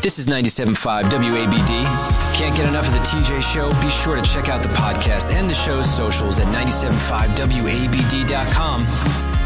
This is 97.5 WABD. Can't get enough of the TJ Show? Be sure to check out the podcast and the show's socials at 975wabd.com.